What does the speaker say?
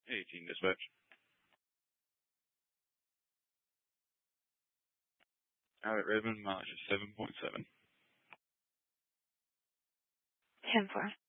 18 dispatch. Alright, Redmond, mileage is 7.7. 10-4.